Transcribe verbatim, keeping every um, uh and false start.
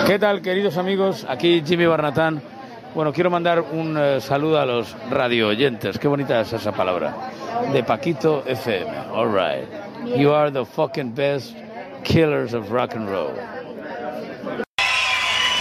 ¿Qué tal, queridos amigos? Aquí Jimmy Barnatán. Bueno, quiero mandar un uh, saludo a los radio oyentes. Qué bonita es esa palabra. De Paquito F M. All right. You are the fucking best killers of rock and roll.